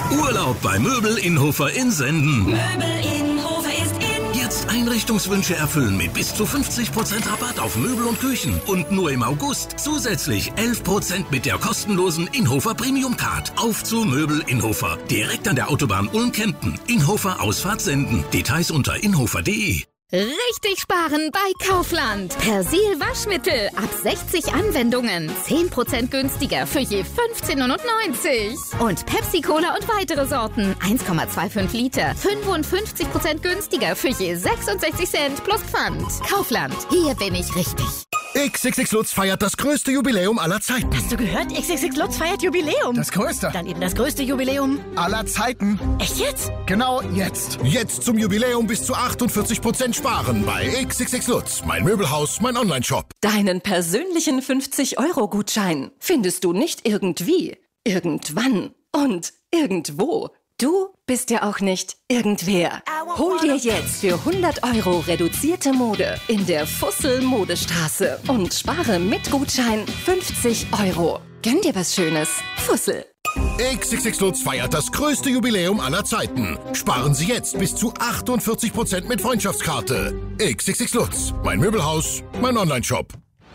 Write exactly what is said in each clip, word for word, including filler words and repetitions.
Urlaub bei Möbel Inhofer in Senden. Möbel Inhofer ist in. Jetzt Einrichtungswünsche erfüllen mit bis zu fünfzig Prozent Rabatt auf Möbel und Küchen. Und nur im August zusätzlich elf Prozent mit der kostenlosen Inhofer Premium Card. Auf zu Möbel Inhofer. Direkt an der Autobahn Ulm-Kempten. Inhofer Ausfahrt Senden. Details unter inhofer punkt de. Richtig sparen bei Kaufland. Persil Waschmittel ab sechzig Anwendungen. zehn Prozent günstiger für je fünfzehn neunundneunzig. Und Pepsi Cola und weitere Sorten. eins Komma fünfundzwanzig Liter. fünfundfünfzig Prozent günstiger für je sechsundsechzig Cent plus Pfand. Kaufland. Hier bin ich richtig. X X X Lutz feiert das größte Jubiläum aller Zeiten. Hast du gehört? X X X Lutz feiert Jubiläum. Das größte. Dann eben das größte Jubiläum aller Zeiten. Echt jetzt? Genau jetzt. Jetzt zum Jubiläum bis zu achtundvierzig Prozent sparen bei X X X Lutz. Mein Möbelhaus, mein Onlineshop. Deinen persönlichen fünfzig Euro Gutschein findest du nicht irgendwie, irgendwann und irgendwo. Du bist ja auch nicht irgendwer. Hol dir jetzt für hundert Euro reduzierte Mode in der Fussel Modestraße und spare mit Gutschein fünfzig Euro. Gönn dir was Schönes. Fussel. X X X Lutz feiert das größte Jubiläum aller Zeiten. Sparen Sie jetzt bis zu achtundvierzig Prozent mit Freundschaftskarte. X X X Lutz. Mein Möbelhaus, mein Onlineshop.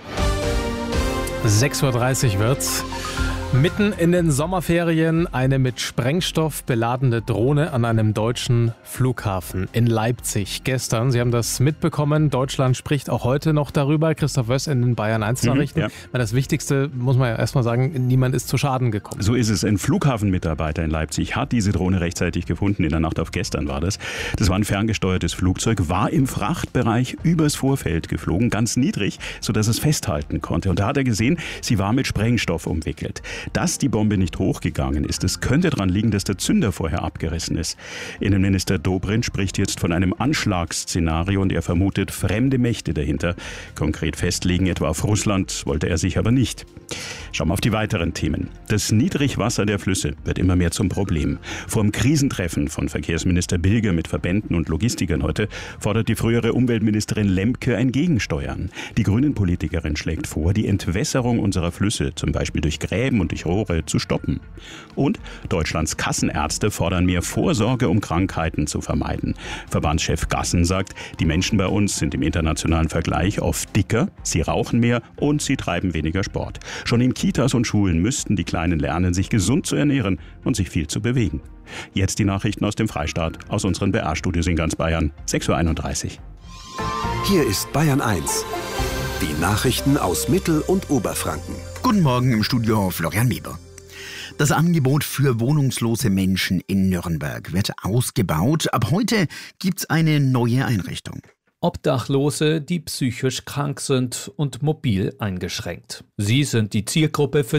sechs Uhr dreißig wird's. Mitten in den Sommerferien eine mit Sprengstoff beladene Drohne an einem deutschen Flughafen in Leipzig. Gestern, Sie haben das mitbekommen, Deutschland spricht auch heute noch darüber. Christoph Wöss in den Bayern eins Nachrichten. Mhm, ja. Weil das Wichtigste, muss man ja erstmal sagen, niemand ist zu Schaden gekommen. So ist es. Ein Flughafenmitarbeiter in Leipzig hat diese Drohne rechtzeitig gefunden. In der Nacht auf gestern war das. Das war ein ferngesteuertes Flugzeug, war im Frachtbereich übers Vorfeld geflogen, ganz niedrig, sodass es festhalten konnte. Und da hat er gesehen, sie war mit Sprengstoff umwickelt. Dass die Bombe nicht hochgegangen ist, das könnte daran liegen, dass der Zünder vorher abgerissen ist. Innenminister Dobrindt spricht jetzt von einem Anschlagsszenario und er vermutet fremde Mächte dahinter. Konkret festlegen, etwa auf Russland, wollte er sich aber nicht. Schauen wir auf die weiteren Themen. Das Niedrigwasser der Flüsse wird immer mehr zum Problem. Vor dem Krisentreffen von Verkehrsminister Bilger mit Verbänden und Logistikern heute fordert die frühere Umweltministerin Lemke ein Gegensteuern. Die Grünen-Politikerin schlägt vor, die Entwässerung unserer Flüsse, zum Beispiel durch Gräben und durch Rohre, zu stoppen. Und Deutschlands Kassenärzte fordern mehr Vorsorge, um Krankheiten zu vermeiden. Verbandschef Gassen sagt, die Menschen bei uns sind im internationalen Vergleich oft dicker, sie rauchen mehr und sie treiben weniger Sport. Schon in Kitas und Schulen müssten die Kleinen lernen, sich gesund zu ernähren und sich viel zu bewegen. Jetzt die Nachrichten aus dem Freistaat, aus unseren B R-Studios in ganz Bayern, sechs Uhr einunddreißig. Hier ist Bayern eins. Die Nachrichten aus Mittel- und Oberfranken. Guten Morgen im Studio Florian Weber. Das Angebot für wohnungslose Menschen in Nürnberg wird ausgebaut. Ab heute gibt's eine neue Einrichtung. Obdachlose, die psychisch krank sind und mobil eingeschränkt. Sie sind die Zielgruppe für